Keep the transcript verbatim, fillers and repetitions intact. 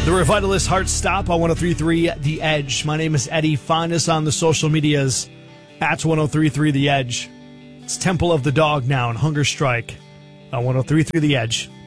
The Revitalist Heart Stop on one oh three point three The Edge. My name is Eddie. Find us on the social medias at one oh three point three The Edge. It's Temple of the Dog now and Hunger Strike on one oh three point three The Edge.